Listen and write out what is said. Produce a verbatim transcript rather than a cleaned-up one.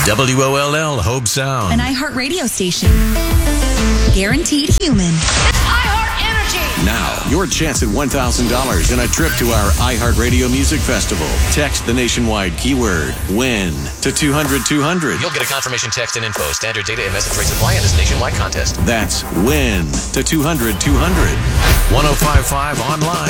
W O L L Hope Sound. An iHeart radio station. Guaranteed human. It's iHeart Energy. Now, your chance at one thousand dollars and a trip to our iHeartRadio Music Festival. Text the nationwide keyword WIN to two hundred two hundred. You'll get a confirmation text and info. Standard data and message rates apply in this nationwide contest. That's WIN to two hundred two hundred. ten fifty-five online.